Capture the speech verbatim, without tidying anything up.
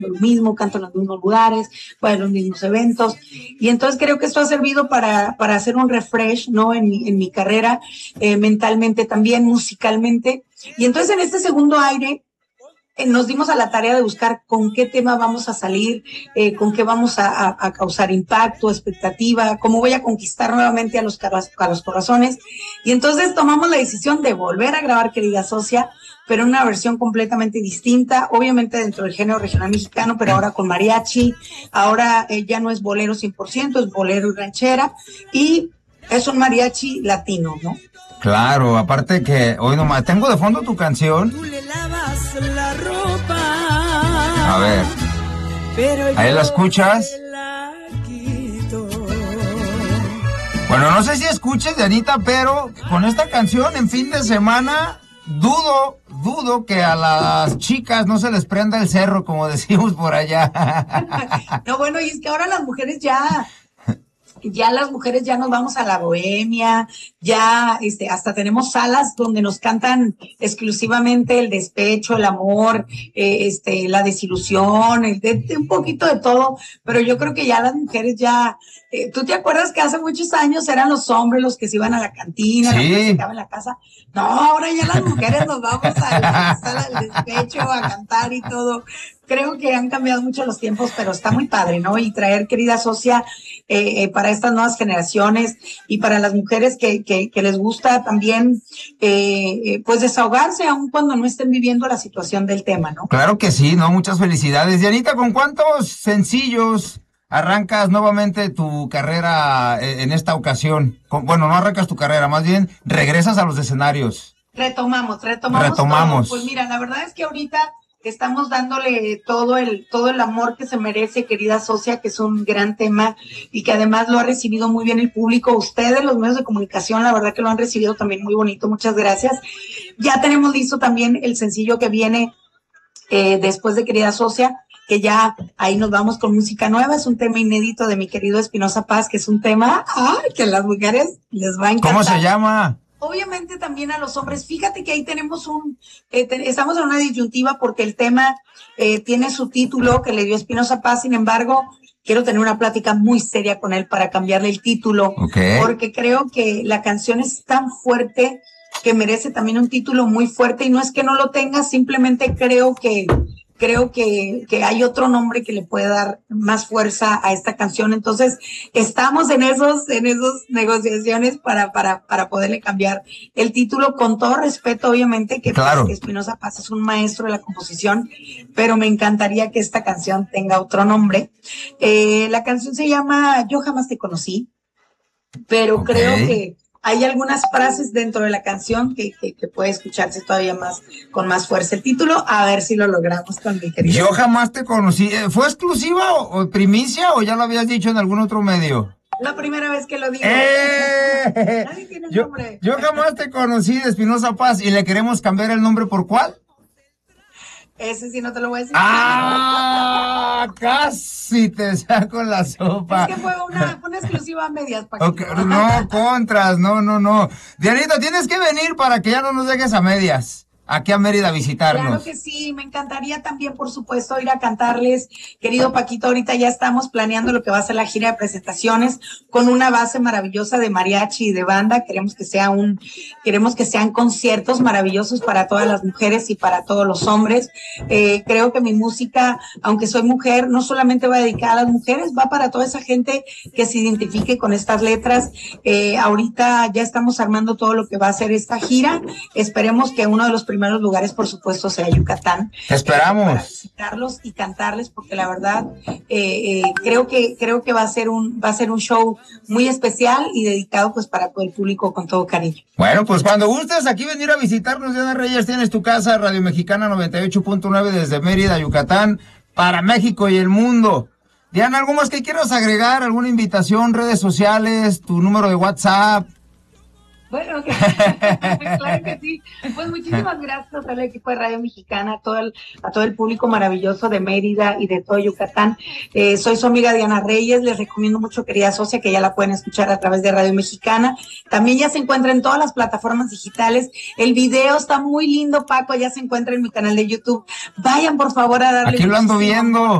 lo mismo, canto en los mismos lugares, voy a los mismos eventos, y entonces creo que esto ha servido para, para hacer un refresh, ¿no? En mi, en mi carrera, eh, mentalmente también, musicalmente, y entonces en este segundo aire, nos dimos a la tarea de buscar con qué tema vamos a salir, eh, con qué vamos a, a, a causar impacto, expectativa, cómo voy a conquistar nuevamente a los, a los corazones. Y entonces tomamos la decisión de volver a grabar Querida Socia, pero en una versión completamente distinta, obviamente dentro del género regional mexicano, pero ahora con mariachi. Ahora eh, ya no es bolero cien por ciento, es bolero y ranchera, y es un mariachi latino, ¿no? Claro, aparte que hoy nomás tengo de fondo tu canción. Tú le lavas la ropa. A ver. Pero ¿Ahí la escuchas? La quito. Bueno, no sé si escuches, Dianita, pero con esta canción en fin de semana, dudo, dudo que a las chicas no se les prenda el cerro, como decimos por allá. No, bueno, y es que ahora las mujeres ya... Ya las mujeres ya nos vamos a la bohemia, ya este, hasta tenemos salas donde nos cantan exclusivamente el despecho, el amor, eh, este, la desilusión, el de, de un poquito de todo, pero yo creo que ya las mujeres ya, eh, ¿tú te acuerdas que hace muchos años eran los hombres los que se iban a la cantina, sí. la mujer se quedaba en la casa? No, ahora ya las mujeres nos vamos a la sala del despecho a cantar y todo. Creo que han cambiado mucho los tiempos, pero está muy padre, ¿no? Y traer Querida Socia eh, eh, para estas nuevas generaciones y para las mujeres que, que, que les gusta también, eh, eh, pues desahogarse aun cuando no estén viviendo la situación del tema, ¿no? Claro que sí, ¿no? Muchas felicidades. Dianita, ¿con cuántos sencillos arrancas nuevamente tu carrera en esta ocasión? Con, bueno, no arrancas tu carrera, más bien regresas a los escenarios. Retomamos, retomamos. Retomamos. Todo. Pues mira, la verdad es que ahorita estamos dándole todo el todo el amor que se merece, Querida Socia, que es un gran tema y que además lo ha recibido muy bien el público. Ustedes, los medios de comunicación, la verdad que lo han recibido también muy bonito. Muchas gracias. Ya tenemos listo también el sencillo que viene eh, después de Querida Socia, que ya ahí nos vamos con música nueva. Es un tema inédito de mi querido Espinoza Paz, que es un tema ay, que a las mujeres les va a encantar. ¿Cómo se llama? Obviamente también a los hombres. Fíjate que ahí tenemos un, eh, te, estamos en una disyuntiva porque el tema eh, tiene su título que le dio Espinoza Paz. Sin embargo, quiero tener una plática muy seria con él para cambiarle el título, okay. Porque creo que la canción es tan fuerte que merece también un título muy fuerte, y no es que no lo tenga, simplemente creo que creo que, que hay otro nombre que le puede dar más fuerza a esta canción. Entonces, estamos en esos, en esos negociaciones para, para, para poderle cambiar el título, con todo respeto, obviamente, que claro. pues, Espinoza Paz es un maestro de la composición, pero me encantaría que esta canción tenga otro nombre. Eh, la canción se llama Yo Jamás Te Conocí, pero okay. Creo que hay algunas frases dentro de la canción que, que, que puede escucharse todavía más, con más fuerza el título, a ver si lo logramos con mi querido. Yo Jamás Te Conocí. ¿Fue exclusiva o, o primicia o ya lo habías dicho en algún otro medio? La primera vez que lo digo. ¡Eh! Nadie tiene el yo, nombre. Yo Jamás Te Conocí de Espinoza Paz, y le queremos cambiar el nombre, ¿por cuál? Ese sí no te lo voy a decir. ¡Ah! Casi te saco la sopa. Es que fue una, fue una exclusiva a medias. Para okay. No, contras, no, no, no. Dianita, tienes que venir para que ya no nos dejes a medias. Aquí a Mérida a visitarnos. Claro que sí, me encantaría también, por supuesto, ir a cantarles. Querido Paquito, ahorita ya estamos planeando lo que va a ser la gira de presentaciones con una base maravillosa de mariachi y de banda. Queremos que sea un, queremos que sean conciertos maravillosos para todas las mujeres y para todos los hombres. Eh, creo que mi música, aunque soy mujer, no solamente va dedicada a las mujeres, va para toda esa gente que se identifique con estas letras. Eh, ahorita ya estamos armando todo lo que va a ser esta gira. Esperemos que uno de los primeros lugares, por supuesto, sea Yucatán. Esperamos. Eh, para visitarlos y cantarles, porque la verdad eh, eh, creo que creo que va a ser un va a ser un show muy especial y dedicado pues para todo el público con todo cariño. Bueno, pues cuando gustes aquí venir a visitarnos, Diana Reyes, tienes tu casa, Radio Mexicana noventa y ocho punto nueve desde Mérida, Yucatán, para México y el mundo. Diana, ¿algo más que quieras agregar? ¿Alguna invitación, redes sociales, tu número de WhatsApp? Bueno, claro que sí. Pues muchísimas gracias al equipo de Radio Mexicana, a todo el, a todo el público maravilloso de Mérida y de todo Yucatán. Eh, soy su amiga Diana Reyes, les recomiendo mucho, querida socia, que ya la pueden escuchar a través de Radio Mexicana. También ya se encuentra en todas las plataformas digitales. El video está muy lindo, Paco, ya se encuentra en mi canal de YouTube. Vayan, por favor, a darle Aquí lo ando viendo.